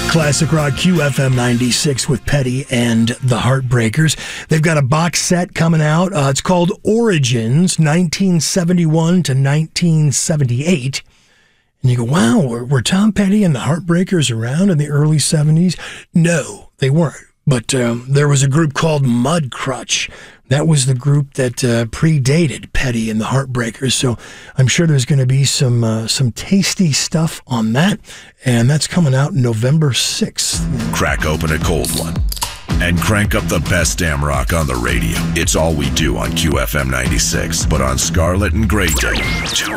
Classic Rock QFM 96 with Petty and the Heartbreakers. They've got a box set coming out. It's called Origins, 1971 to 1978. And you go, wow, were Tom Petty and the Heartbreakers around in the early 70s? No, they weren't. But there was a group called Mudcrutch. That was the group that predated Petty and the Heartbreakers. So I'm sure there's going to be some tasty stuff on that. And that's coming out November 6th. Crack open a cold one and crank up the best damn rock on the radio. It's all we do on QFM 96. But on Scarlet and Grey Day,